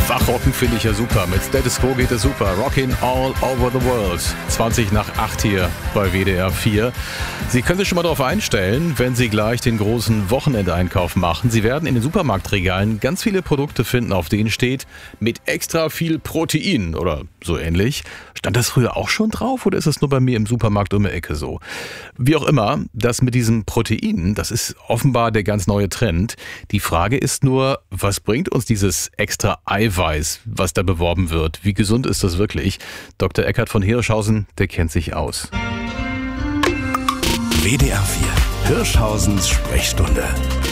Wachrocken finde ich ja super. Mit Status Quo geht es super. Rockin' all over the world. 20:20 hier bei WDR 4. Sie können sich schon mal darauf einstellen, wenn Sie gleich den großen Wochenendeinkauf machen. Sie werden in den Supermarktregalen ganz viele Produkte finden, auf denen steht, mit extra viel Protein oder so ähnlich. Stand das früher auch schon drauf oder ist es nur bei mir im Supermarkt um die Ecke so? Wie auch immer, das mit diesem Protein, das ist offenbar der ganz neue Trend. Die Frage ist nur, was bringt uns dieses extra Eiweiß, was da beworben wird? Wie gesund ist das wirklich? Dr. Eckhard von Hirschhausen, der kennt sich aus. WDR 4, Hirschhausens Sprechstunde.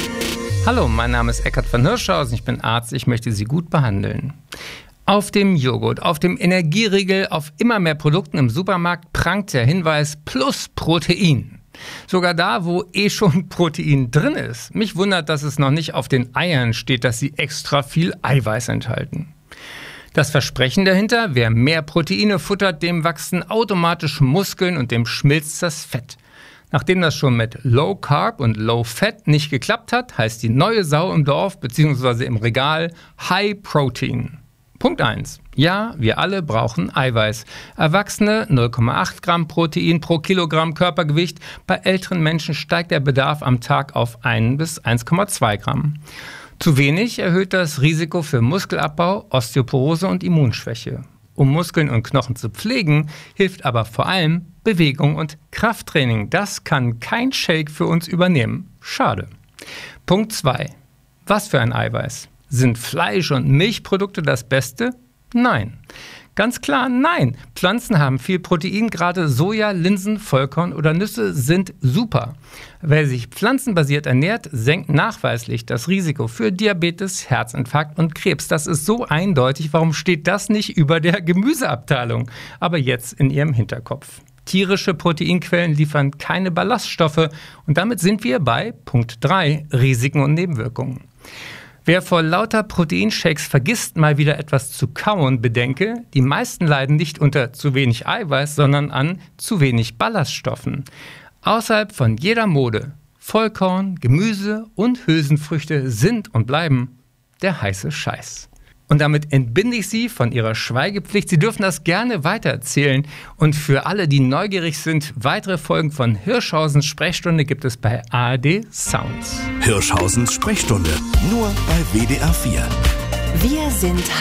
Hallo, mein Name ist Eckhard von Hirschhausen, ich bin Arzt, ich möchte Sie gut behandeln. Auf dem Joghurt, auf dem Energieriegel, auf immer mehr Produkten im Supermarkt prangt der Hinweis plus Protein. Sogar da, wo schon Protein drin ist. Mich wundert, dass es noch nicht auf den Eiern steht, dass sie extra viel Eiweiß enthalten. Das Versprechen dahinter, wer mehr Proteine futtert, dem wachsen automatisch Muskeln und dem schmilzt das Fett. Nachdem das schon mit Low Carb und Low Fat nicht geklappt hat, heißt die neue Sau im Dorf bzw. im Regal High Protein. Punkt 1. Ja, wir alle brauchen Eiweiß. Erwachsene 0,8 Gramm Protein pro Kilogramm Körpergewicht. Bei älteren Menschen steigt der Bedarf am Tag auf 1 bis 1,2 Gramm. Zu wenig erhöht das Risiko für Muskelabbau, Osteoporose und Immunschwäche. Um Muskeln und Knochen zu pflegen, hilft aber vor allem Bewegung und Krafttraining. Das kann kein Shake für uns übernehmen. Schade. Punkt 2. Was für ein Eiweiß? Sind Fleisch- und Milchprodukte das Beste? Nein. Ganz klar nein. Pflanzen haben viel Protein, gerade Soja, Linsen, Vollkorn oder Nüsse sind super. Wer sich pflanzenbasiert ernährt, senkt nachweislich das Risiko für Diabetes, Herzinfarkt und Krebs. Das ist so eindeutig, warum steht das nicht über der Gemüseabteilung? Aber jetzt in Ihrem Hinterkopf. Tierische Proteinquellen liefern keine Ballaststoffe und damit sind wir bei Punkt 3, Risiken und Nebenwirkungen. Wer vor lauter Proteinshakes vergisst, mal wieder etwas zu kauen, bedenke, die meisten leiden nicht unter zu wenig Eiweiß, sondern an zu wenig Ballaststoffen. Außerhalb von jeder Mode, Vollkorn, Gemüse und Hülsenfrüchte sind und bleiben der heiße Scheiß. Und damit entbinde ich Sie von Ihrer Schweigepflicht. Sie dürfen das gerne weitererzählen. Und für alle, die neugierig sind, weitere Folgen von Hirschhausens Sprechstunde gibt es bei ARD Sounds. Hirschhausens Sprechstunde, nur bei WDR 4. Wir sind